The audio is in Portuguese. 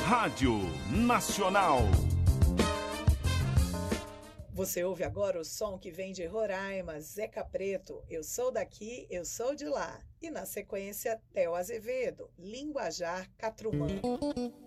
Rádio Nacional. Você ouve agora o som que vem de Roraima, Zeca Preto, Eu Sou Daqui, Eu Sou de Lá. E na sequência, Theo Azevedo, Linguajar Catrumã.